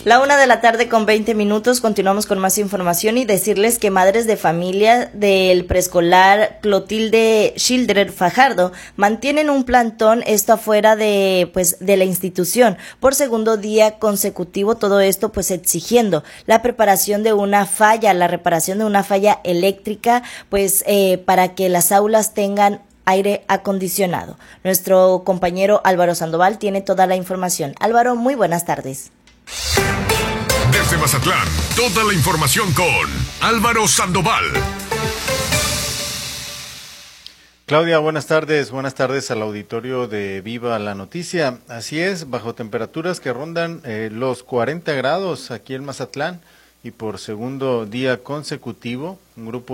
La 1:20 p.m, continuamos con más información y decirles que madres de familia del preescolar Clotilde Schildrer Fajardo mantienen un plantón, esto afuera de la institución, por segundo día consecutivo, todo esto exigiendo la reparación de una falla eléctrica, para que las aulas tengan aire acondicionado. Nuestro compañero Álvaro Sandoval tiene toda la información. Álvaro, muy buenas tardes. Desde Mazatlán, toda la información con Álvaro Sandoval. Claudia, buenas tardes al auditorio de Viva la Noticia. Así es, bajo temperaturas que rondan los 40 grados aquí en Mazatlán y por segundo día consecutivo, un grupo